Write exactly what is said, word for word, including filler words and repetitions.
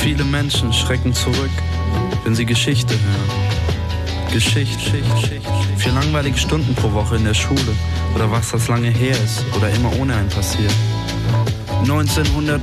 Viele Menschen schrecken zurück, wenn sie Geschichte hören. Geschichte, Geschichte. Vier langweilige Stunden pro Woche in der Schule oder was das lange her ist oder immer ohne einen passiert. neunzehnhundert